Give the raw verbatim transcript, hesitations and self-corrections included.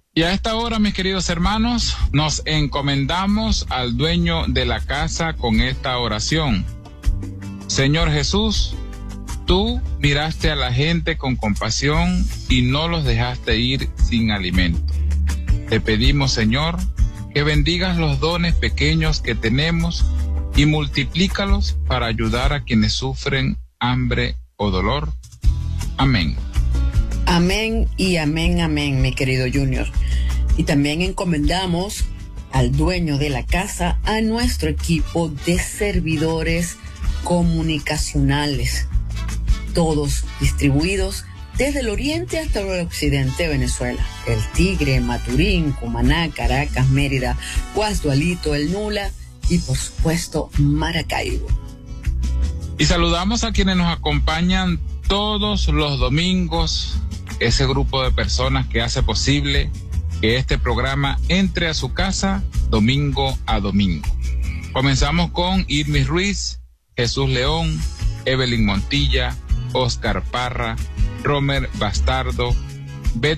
Y a esta hora, mis queridos hermanos, nos encomendamos al dueño de la casa con esta oración. Señor Jesús, tú miraste a la gente con compasión y no los dejaste ir sin alimento. Te pedimos, Señor, que bendigas los dones pequeños que tenemos y multiplícalos para ayudar a quienes sufren hambre o dolor. Amén. Amén y amén, amén, mi querido Junior. Y también encomendamos al dueño de la casa, a nuestro equipo de servidores comunicacionales, todos distribuidos desde el oriente hasta el occidente de Venezuela. El Tigre, Maturín, Cumaná, Caracas, Mérida, Guasdualito, El Nula y por supuesto Maracaibo. Y saludamos a quienes nos acompañan todos los domingos, ese grupo de personas que hace posible que este programa entre a su casa domingo a domingo. Comenzamos con Irmis Ruiz, Jesús León, Evelyn Montilla, Oscar Parra, Romer Bastardo, Beth